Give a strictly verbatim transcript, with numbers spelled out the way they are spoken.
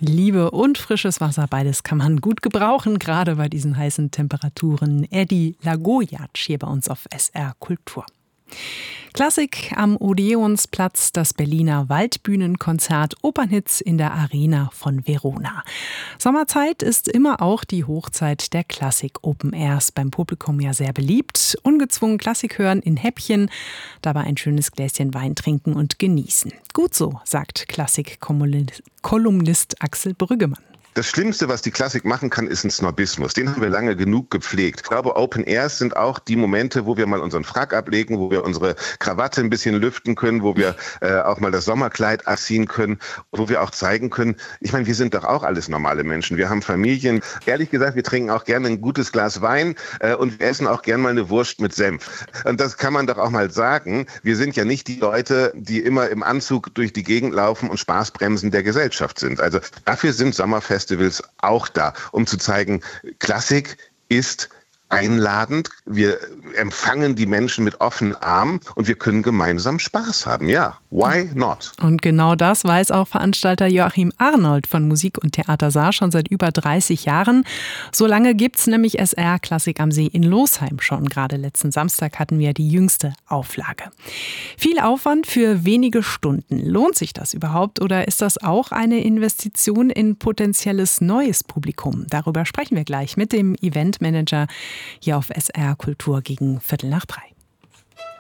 Liebe und frisches Wasser, beides kann man gut gebrauchen, gerade bei diesen heißen Temperaturen. Eddie Lagoyac hier bei uns auf S R Kultur. Klassik am Odeonsplatz, das Berliner Waldbühnenkonzert, Opernhits in der Arena von Verona. Sommerzeit ist immer auch die Hochzeit der Klassik-Open Airs. Beim Publikum ja sehr beliebt. Ungezwungen Klassik hören in Häppchen, dabei ein schönes Gläschen Wein trinken und genießen. Gut so, sagt Klassik-Kolumnist Axel Brüggemann. Das Schlimmste, was die Klassik machen kann, ist ein Snobismus. Den haben wir lange genug gepflegt. Ich glaube, Open Airs sind auch die Momente, wo wir mal unseren Frack ablegen, wo wir unsere Krawatte ein bisschen lüften können, wo wir äh, auch mal das Sommerkleid anziehen können, wo wir auch zeigen können, ich meine, wir sind doch auch alles normale Menschen. Wir haben Familien. Ehrlich gesagt, wir trinken auch gerne ein gutes Glas Wein äh, und wir essen auch gerne mal eine Wurst mit Senf. Und das kann man doch auch mal sagen. Wir sind ja nicht die Leute, die immer im Anzug durch die Gegend laufen und Spaßbremsen der Gesellschaft sind. Also dafür sind Sommerfeste Festivals auch da, um zu zeigen, Klassik ist einladend. Wir empfangen die Menschen mit offenen Armen und wir können gemeinsam Spaß haben. Ja, why not? Und genau das weiß auch Veranstalter Joachim Arnold von Musik und Theater Saar schon seit über dreißig Jahren. So lange gibt's nämlich S R Klassik am See in Losheim schon. Gerade letzten Samstag hatten wir die jüngste Auflage. Viel Aufwand für wenige Stunden. Lohnt sich das überhaupt oder ist das auch eine Investition in potenzielles neues Publikum? Darüber sprechen wir gleich mit dem Eventmanager hier auf S R Kultur gegen Viertel nach drei.